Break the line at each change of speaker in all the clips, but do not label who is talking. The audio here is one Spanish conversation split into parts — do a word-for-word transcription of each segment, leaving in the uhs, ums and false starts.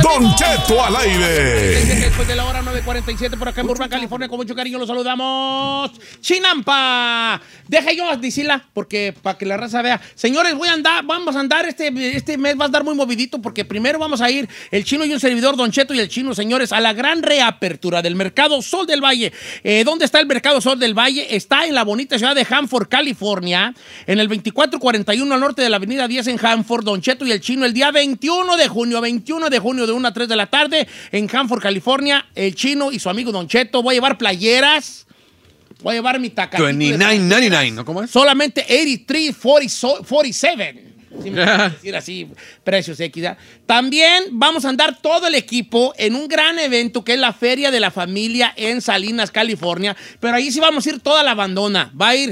Don Cheto al aire.
Después de la hora nueve cuarenta y siete por acá en Burbank, California, con mucho cariño los saludamos. Chinampa. Deja yo decirla, porque para que la raza vea. Señores, voy a andar, vamos a andar, este, este mes va a andar muy movidito, porque primero vamos a ir el Chino y un servidor, Don Cheto y el Chino, señores, a la gran reapertura del Mercado Sol del Valle. Eh, ¿Dónde está el Mercado Sol del Valle? Está en la bonita ciudad de Hanford, California, en el veinticuatro cuarenta y uno al norte de la avenida diez en Hanford. Don Cheto y el Chino, el día veintiuno de junio, veintiuno de junio de una a tres de la tarde, en Hanford, California, el Chino y su amigo Don Cheto. Voy a llevar playeras. Voy a llevar mi tacatito.
veintinueve noventa y nueve, ¿no? ¿Cómo es?
Solamente ochenta y tres cuarenta y siete. Si me puedo decir así, precios X. ¿Ya? También vamos a andar todo el equipo en un gran evento que es la Feria de la Familia en Salinas, California. Pero ahí sí vamos a ir toda la bandona. Va a ir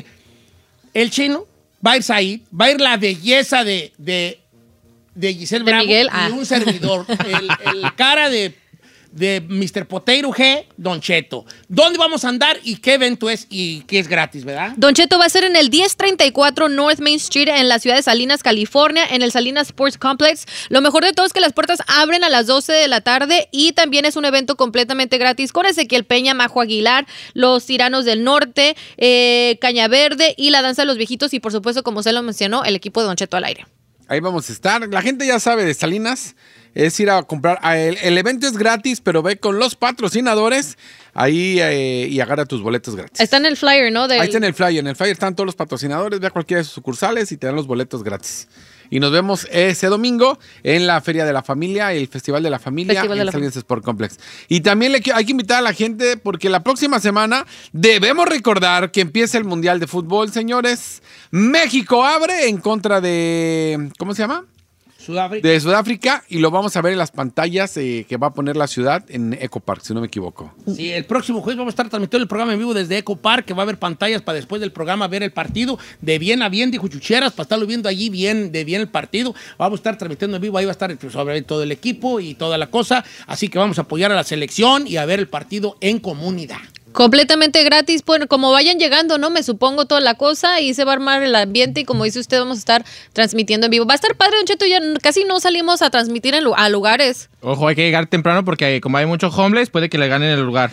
el Chino, va a ir Said, va a ir la belleza de, de, de Giselle
de
Bravo
Miguel,
y
ah.
un servidor. El, el cara de... de mister Potato G, Don Cheto. ¿Dónde vamos a andar y qué evento es y qué es gratis, verdad?
Don Cheto va a ser en el diez treinta y cuatro North Main Street en la ciudad de Salinas, California, en el Salinas Sports Complex. Lo mejor de todo es que las puertas abren a las doce de la tarde y también es un evento completamente gratis con Ezequiel Peña, Majo Aguilar, los Tiranos del Norte, eh, Caña Verde y la Danza de los Viejitos y por supuesto, como se lo mencionó, el equipo de Don Cheto al aire.
Ahí vamos a estar. La gente ya sabe de Salinas. Es ir a comprar. El, el evento es gratis, pero ve con los patrocinadores ahí eh, y agarra tus boletos gratis.
Está en el flyer, ¿no? Del...
Ahí está en el flyer. En el flyer están todos los patrocinadores. Ve a cualquiera de sus sucursales y te dan los boletos gratis. Y nos vemos ese domingo en la Feria de la Familia, el Festival de la Familia
Festival de
en
la
Salinas Sport Complex. Y también le, hay que invitar a la gente porque la próxima semana debemos recordar que empieza el Mundial de Fútbol, señores. México abre en contra de... ¿Cómo se llama?
Sudáfrica.
De Sudáfrica, y lo vamos a ver en las pantallas eh, que va a poner la ciudad en Eco Park, si no me equivoco.
Sí, el próximo jueves vamos a estar transmitiendo el programa en vivo desde Eco Park, que va a haber pantallas para después del programa ver el partido de bien a bien, dijo Chucheras, para estarlo viendo allí bien, de bien el partido. Vamos a estar transmitiendo en vivo, ahí va a estar pues, sobre todo el equipo y toda la cosa, así que vamos a apoyar a la selección y a ver el partido en comunidad.
Completamente gratis, bueno, como vayan llegando, ¿no? Me supongo toda la cosa y se va a armar el ambiente y como dice usted, vamos a estar transmitiendo en vivo. Va a estar padre, Don Cheto, ya casi no salimos a transmitir en, a lugares.
Ojo, hay que llegar temprano porque como hay muchos homeless, puede que le ganen el lugar.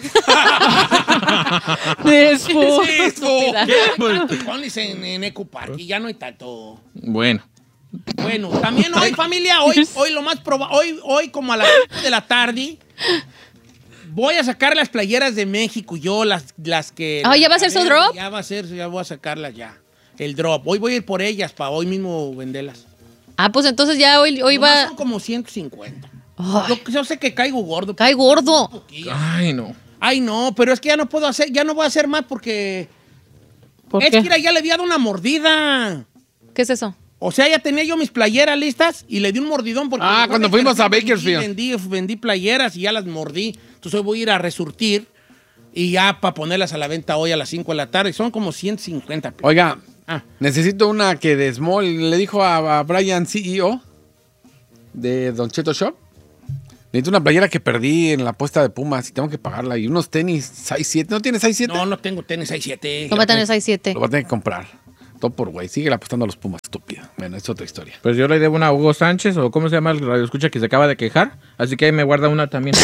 Después.
Homeless en, en Eco Park y ya no hay tanto.
Bueno.
Bueno, también hoy, familia, hoy, hoy lo más probable, hoy, hoy como a las seis de la tarde... Voy a sacar las playeras de México, yo, las, las que...
Ah, ¿ya va a ser su drop?
Ya va a ser, ya voy a sacarlas ya. El drop. Hoy voy a ir por ellas para hoy mismo venderlas.
Ah, pues entonces ya hoy, hoy va...
Son como ciento cincuenta.
Ay.
Yo, yo sé que caigo gordo.
Cae gordo.
Ay, no.
Ay, no, pero es que ya no puedo hacer, ya no voy a hacer más porque...
¿Por
es
qué?
que mira, ya le había dado una mordida.
¿Qué es eso?
O sea, ya tenía yo mis playeras listas y le di un mordidón porque...
Ah, cuando fuimos a Bakersfield.
Vendí, vendí playeras y ya las mordí. Entonces hoy voy a ir a resurtir y ya para ponerlas a la venta hoy a las cinco de la tarde. Son como ciento cincuenta.
Oiga,
Ah.
necesito una que de Small le dijo a, a Brian, C E O de Don Cheto Shop. Necesito una playera que perdí en la apuesta de Pumas y tengo que pagarla. Y unos tenis seis siete. ¿No tienes seis siete?
No, no tengo tenis seis siete.
¿Cómo va a tener seis siete?
Lo voy a tener que comprar. Todo por güey. Sigue apostando a los Pumas, estúpida. Bueno, es otra historia.
Pues yo le debo una a Hugo Sánchez, o cómo se llama el radio escucha que se acaba de quejar. Así que ahí me guarda una también.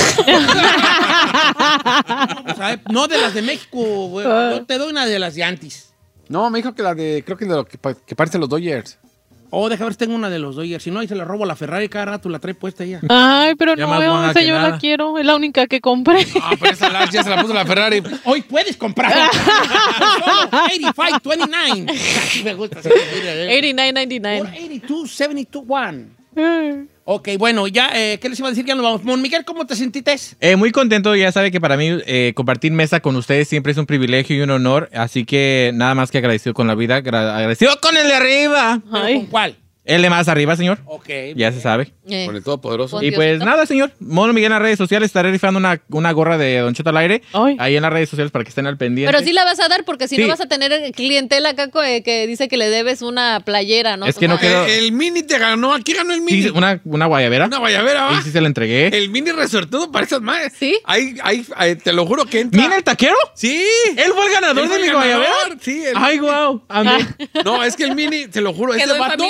No, pues, a ver, no de las de México, güey. Yo te doy una de las de Antis.
No, me dijo que la de... Creo que de lo que, pa- que parece los Dodgers.
Oh, déjame ver si tengo una de los Dodgers. Si no, ahí se la robo a la Ferrari cada rato, la trae puesta ella.
Ay, pero
Ya
no
más
veo,
buena
esa
que
yo
nada.
la quiero, es la única que compré.
Ah, pero esa la- ya se la puso la Ferrari.
Hoy puedes comprar. Solo ochenta y cinco veintinueve. Me gusta.
ochenta y nueve noventa y
Por
nueve.
ochenta y dos setenta y dos one. Ok, bueno, ya, eh, ¿qué les iba a decir? Ya nos vamos. Mon Miguel, ¿cómo te sentiste?
Eh, muy contento, ya sabe que para mí eh, compartir mesa con ustedes siempre es un privilegio y un honor, así que nada más que agradecido con la vida, gra- agradecido con el de arriba.
¿Pero
Ay.
¿Con cuál?
El de más arriba, señor.
Ok.
Ya se sabe.
Eh.
Con el Todopoderoso.
Con
Y pues
Diosito.
nada, señor. Mono Miguel en las redes sociales. Estaré rifando una, una gorra de Don Cheto al aire.
Ay.
Ahí en las redes sociales para que estén al pendiente.
Pero sí la vas a dar porque si
Sí.
no vas a tener clientela acá co- eh, que dice que le debes una playera, ¿no?
Es que no
Entonces,
quedó-
Eh, el Mini te ganó. ¿Aquí ganó el Mini?
Sí, una, una guayabera.
Una guayabera, ¿va?
Y sí se la entregué.
El Mini resortudo para esas madres.
¿Sí?
Ahí, ahí, ahí, te lo juro que entra.
¿Mira el taquero?
Sí.
¿Él fue el ganador
Él fue
de
el
mi guayabera?
ganador, sí, el-
Ay, guau. A mí.
No, es que el Mini, te lo juro,
Quedó
ese
en
vato
familia, dice.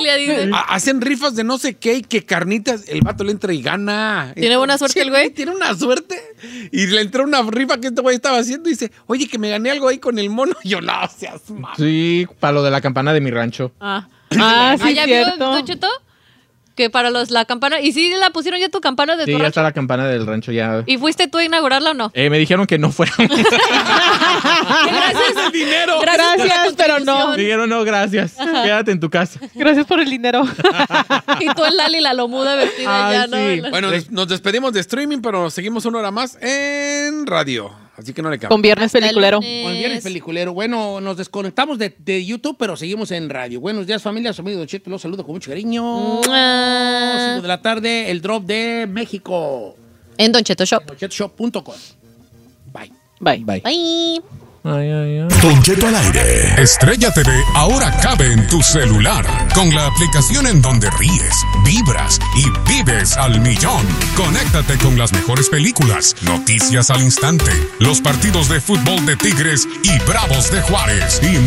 a- hacen rifas de no sé qué y que carnitas, el vato le entra y gana.
¿Tiene buena suerte
Sí,
el güey?
Tiene una suerte. Y le entró una rifa que este güey estaba haciendo y dice, oye, que me gané algo ahí con el mono. Y yo, no, seas mal.
Sí, para lo de la campana de mi rancho.
Ah,
Ah, sí,
Ah, ¿ya vio,
cierto.
Don Cheto? Que para los la campana. ¿Y sí la pusieron ya tu campana de
Sí,
tu
ya
rancho?
está la campana del rancho ya.
¿Y fuiste tú a inaugurarla o no?
Eh, me dijeron que no fuera.
Que gracias.
dinero.
Gracias, por la
Gracias, pero no.
contribución.
Me dijeron, no, gracias. Quédate en tu casa.
Gracias por el dinero.
Y tú el Lali la lomuda vestida
Ay,
ya, ¿no?
sí.
La-
Bueno, des- nos despedimos de streaming, pero nos seguimos una hora más en radio. Así que no le
Con
cambia.
viernes peliculero.
lunes.
Con el viernes peliculero. Bueno, nos desconectamos de, de YouTube, pero seguimos en radio. Buenos días, familia. Soy amigo Don Cheto. Los saludo con mucho cariño.
Mua.
cinco de la tarde, el drop de México.
En Don Cheto Shop.
don cheto shop punto com. Bye.
Bye.
Bye.
Bye.
Ay, ay, ay.
Don Cheto al aire. Estrella T V ahora cabe en tu celular. Con la aplicación en donde ríes, vibras y vives al millón. Conéctate con las mejores películas, noticias al instante, los partidos de fútbol de Tigres y Bravos de Juárez y